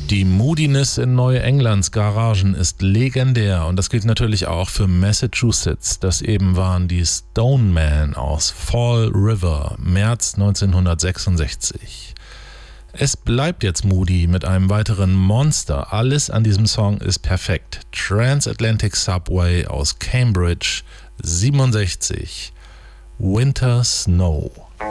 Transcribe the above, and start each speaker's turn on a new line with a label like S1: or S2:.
S1: Die Moodiness in Neuenglands Garagen ist legendär und das gilt natürlich auch für Massachusetts. Das eben waren die Stonemen aus Fall River, März 1966. Es bleibt jetzt moody mit einem weiteren Monster. Alles an diesem Song ist perfekt. Transatlantic Subway aus Cambridge, 67. Winter Snow.